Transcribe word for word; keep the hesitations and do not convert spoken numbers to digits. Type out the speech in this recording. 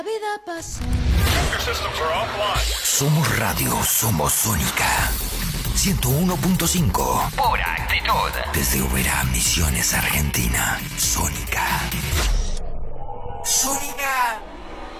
vida pasa. Somos radio, somos Sónica. ciento uno punto cinco. Pura actitud. Desde Oberá, Misiones, Argentina. Sónica.